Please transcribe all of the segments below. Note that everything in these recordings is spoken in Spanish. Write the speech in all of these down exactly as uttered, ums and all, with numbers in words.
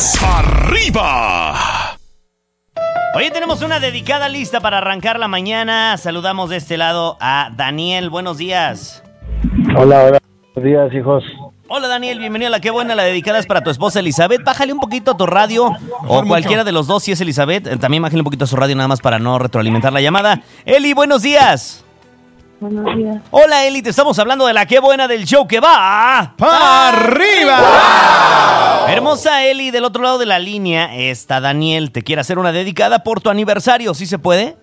¡Arriba! Oye, tenemos una dedicada lista para arrancar la mañana. Saludamos de este lado a Daniel. Buenos días. Hola, hola. Buenos días, hijos. Hola, Daniel. Bienvenido a La Qué Buena. La dedicada es para tu esposa Elizabeth. Bájale un poquito a tu radio. Mejor o cualquiera mucho de los dos, si es Elizabeth. Eh, también bájale un poquito a su radio nada más para no retroalimentar la llamada. Eli, buenos días. Buenos días. Hola, Eli. Te estamos hablando de La Qué Buena del show que va ¡para arriba! ¡Wow! Hermosa Eli, del otro lado de la línea está Daniel. Te quiere hacer una dedicada por tu aniversario. ¿Sí se puede?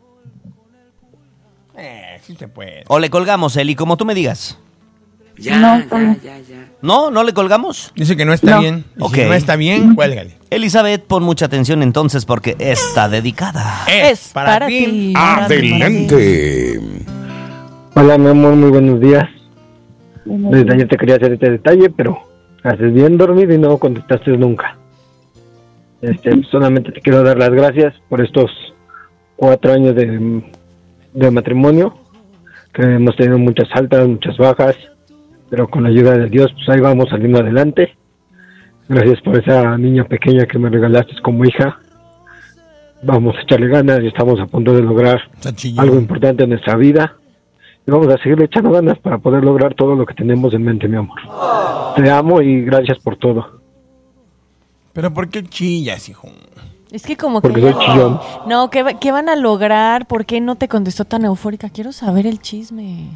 Eh, sí se puede. O le colgamos, Eli, como tú me digas. Ya, no, ya, ya, ya. ¿No? ¿No le colgamos? Dice que no está no. bien. Y Ok. Si no está bien, cuélgale. Elizabeth, pon mucha atención entonces porque está dedicada. Es para, para ti. ti. Adelante. Hola, mi amor, muy buenos días. Buenos Desde días. ayer te quería hacer este detalle, pero haces bien dormido y no contestaste nunca. Este, solamente te quiero dar las gracias por estos cuatro años de, de matrimonio, que hemos tenido muchas altas, muchas bajas, pero con la ayuda de Dios, pues ahí vamos saliendo adelante. Gracias por esa niña pequeña que me regalaste como hija. Vamos a echarle ganas y estamos a punto de lograr algo importante en nuestra vida. Y vamos a seguirle echando ganas para poder lograr todo lo que tenemos en mente, mi amor. Te amo y gracias por todo. Pero ¿por qué chillas, hijo? Es que como que... Porque soy chillón. No, ¿qué, va- ¿qué van a lograr? ¿Por qué no te contestó tan eufórica? Quiero saber el chisme.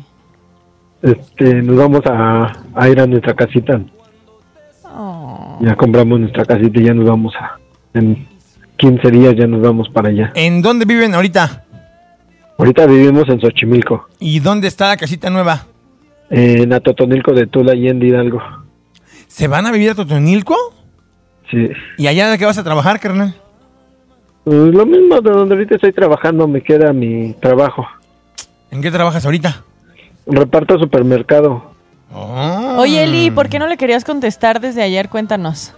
Este, nos vamos a, a ir a nuestra casita. Oh. Ya compramos nuestra casita y ya nos vamos a... En quince días ya nos vamos para allá. ¿En dónde viven ahorita? Ahorita vivimos en Xochimilco, ¿Y dónde está la casita nueva? en Atotonilco de Tula y en Hidalgo. ¿Se van a vivir a Totonilco? Sí. ¿Y allá de qué vas a trabajar, carnal? Pues lo mismo de donde ahorita estoy trabajando, me queda mi trabajo. ¿En qué trabajas ahorita? Reparto supermercado. Oh. Oye, Eli, ¿por qué no le querías contestar desde ayer? Cuéntanos.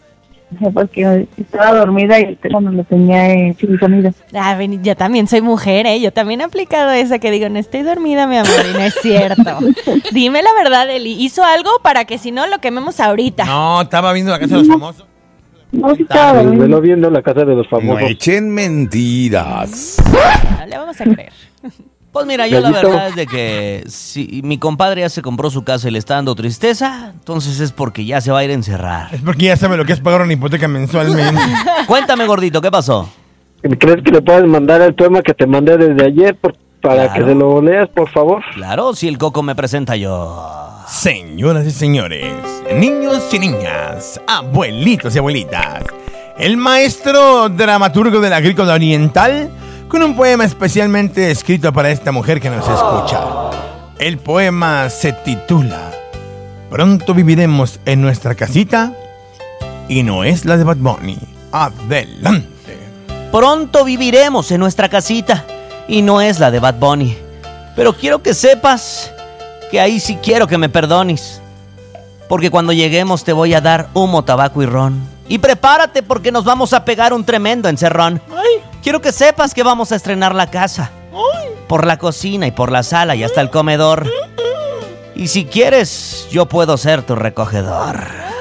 Porque estaba dormida y el teléfono lo tenía en sin sonido. Ah, ven, yo también soy mujer, ¿eh? Yo también he aplicado esa que digo, no estoy dormida, mi amor, y no es cierto. Dime la verdad, Eli. ¿Hizo algo para que si no lo quememos ahorita? No, estaba viendo la casa de los famosos. No, sí estaba Desvelo dormida. viendo la casa de los No famosos. echen mentiras. No le vamos a creer. Pues mira, yo la Gallito. verdad es de que si mi compadre ya se compró su casa y le está dando tristeza, entonces es porque ya se va a ir a encerrar. Es porque ya sabe lo que es pagar una hipoteca mensualmente. Cuéntame, gordito, ¿qué pasó? ¿Crees que le puedes mandar el poema que te mandé desde ayer por- para Claro. que se lo leas, por favor? Claro, si el coco me presenta yo. Señoras y señores, niños y niñas, abuelitos y abuelitas, el maestro dramaturgo del Agrícola Oriental con un poema especialmente escrito para esta mujer que nos escucha. El poema se titula Pronto viviremos en nuestra casita y no es la de Bad Bunny. Adelante. Pronto viviremos en nuestra casita y no es la de Bad Bunny. Pero quiero que sepas que ahí sí quiero que me perdones. Porque cuando lleguemos te voy a dar humo, tabaco y ron. Y prepárate porque nos vamos a pegar un tremendo encerrón. Quiero que sepas que vamos a estrenar la casa. Por la cocina y por la sala y hasta el comedor. Y si quieres, yo puedo ser tu recogedor.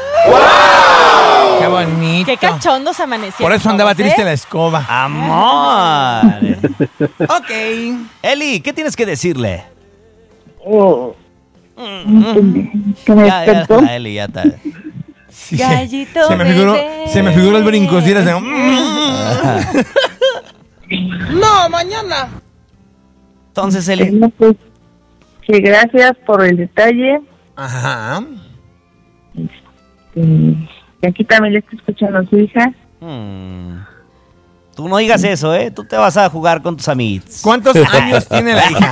Qué bonito. Qué cachondos amanecieron. Por eso andaba todos, ¿eh? triste la escoba. ¡Amor! Ok. Eli, ¿qué tienes que decirle? Oh, que me Ya, ya despertó. está, Eli, ya está. Sí, Gallito se me figuró, bebé. se me figuró el brinco. Si era de... Entonces, Eli, Bueno, pues, que gracias por el detalle. Ajá. Eh, que aquí también le está escuchando a su hija. hmm, tú no digas eso, ¿eh? Tú te vas a jugar con tus amigos. ¿Cuántos años tiene la hija?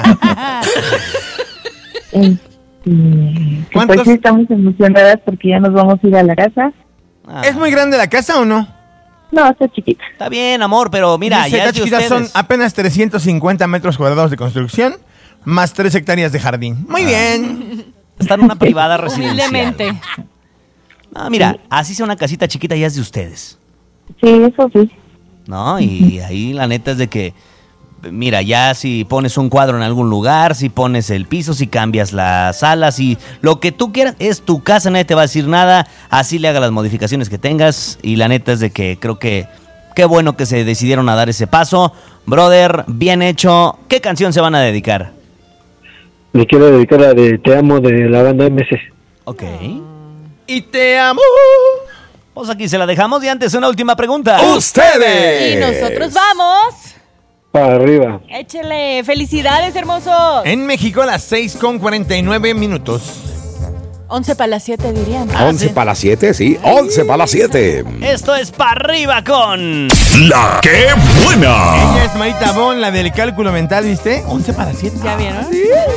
Eh, que ¿Cuántos? pues sí estamos emocionadas porque ya nos vamos a ir a la casa. Ah, ¿Es muy grande la casa o no? No, está chiquita. Está bien, amor, pero mira, Dice, ya las es de chiquitas son ustedes. apenas trescientos cincuenta metros cuadrados de construcción, más tres hectáreas de jardín. Muy bien. Está en una privada residencial. Humildemente. Ah, mira, así sea una casita chiquita ya es de ustedes, Sí, eso sí. ¿no? Y ahí la neta es de que mira, ya si pones un cuadro en algún lugar, si pones el piso, si cambias las salas, si lo que tú quieras, es tu casa, nadie te va a decir nada, así le haga las modificaciones que tengas, y la neta es de que creo que qué bueno que se decidieron a dar ese paso. Brother, bien hecho. ¿Qué canción se van a dedicar? Le quiero dedicar la de Te Amo de la banda M C. Ok. Y te amo. Pues aquí se la dejamos y antes una última pregunta. ¡Ustedes! Y nosotros vamos. Para arriba. Échele. Felicidades, hermosos. En México a las seis con cuarenta y nueve minutos. once para las siete dirían. Ah, once sí. para las siete, sí. once para las siete. Esto es para arriba con... La que buena. Ella es Marita Bon, la del cálculo mental, ¿viste? once para las siete. ¿Ya vieron?